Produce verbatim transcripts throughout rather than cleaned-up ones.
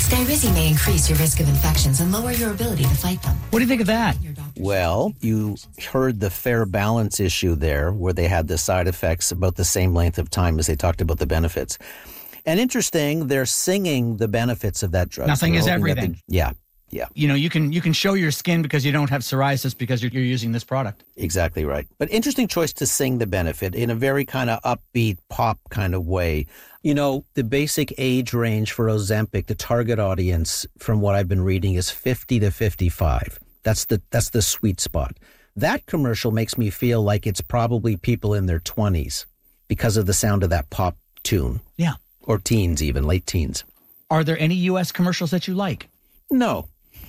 Skyrizi may increase your risk of infections and lower your ability to fight them. What do you think of that? Well, you heard the fair balance issue there, where they had the side effects about the same length of time as they talked about the benefits. And interesting, they're singing the benefits of that drug. Nothing so is hoping that everything. They, yeah, yeah. You know, you can you can show your skin because you don't have psoriasis because you're, you're using this product. Exactly right. But interesting choice to sing the benefit in a very kind of upbeat pop kind of way. You know, the basic age range for Ozempic, the target audience, from what I've been reading, is fifty to fifty-five. That's the that's the sweet spot. That commercial makes me feel like it's probably people in their twenties because of the sound of that pop tune. Yeah. Or teens even, late teens. Are there any U S commercials that you like? No.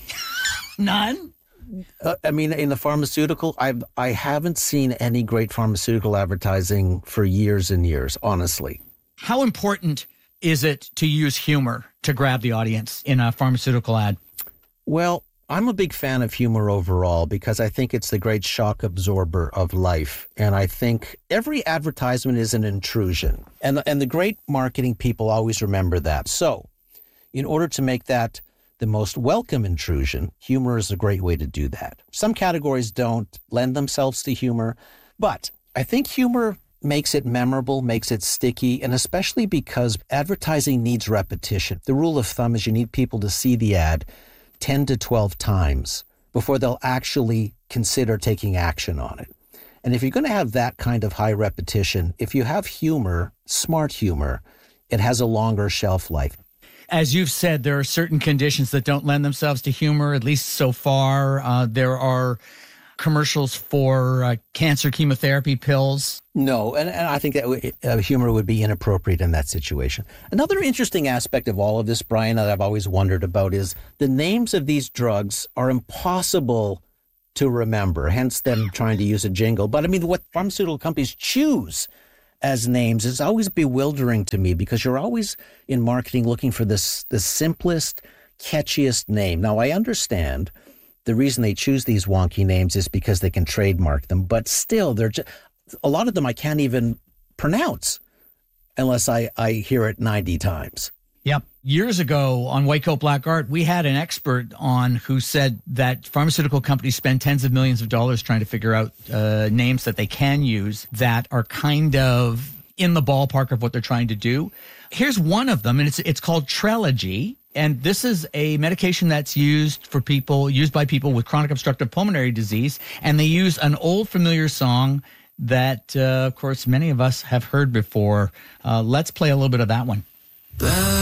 None? Uh, I mean, in the pharmaceutical, I've, I haven't seen any great pharmaceutical advertising for years and years, honestly. How important is it to use humor to grab the audience in a pharmaceutical ad? Well, I'm a big fan of humor overall because I think it's the great shock absorber of life. And I think every advertisement is an intrusion. And, and the great marketing people always remember that. So in order to make that the most welcome intrusion, humor is a great way to do that. Some categories don't lend themselves to humor, but I think humor makes it memorable, makes it sticky, and especially because advertising needs repetition. The rule of thumb is you need people to see the ad ten to twelve times before they'll actually consider taking action on it. And if you're going to have that kind of high repetition, if you have humor, smart humor, it has a longer shelf life. As you've said, there are certain conditions that don't lend themselves to humor, at least so far. Uh, there are commercials for uh, cancer chemotherapy pills. No, and, and I think that w- uh, humor would be inappropriate in that situation. Another interesting aspect of all of this, Brian, that I've always wondered about is the names of these drugs are impossible to remember, hence them trying to use a jingle. But I mean, what pharmaceutical companies choose as names is always bewildering to me because you're always in marketing looking for this the simplest, catchiest name. Now, I understand the reason they choose these wonky names is because they can trademark them, but still, they're just, a lot of them I can't even pronounce unless I, I hear it ninety times. Yep. Years ago on White Coat Black Art, we had an expert on who said that pharmaceutical companies spend tens of millions of dollars trying to figure out uh, names that they can use that are kind of in the ballpark of what they're trying to do. Here's one of them, and it's it's called Trelegy. And this is a medication that's used for people, used by people with chronic obstructive pulmonary disease. And they use an old familiar song that, uh, of course, many of us have heard before. Uh, let's play a little bit of that one.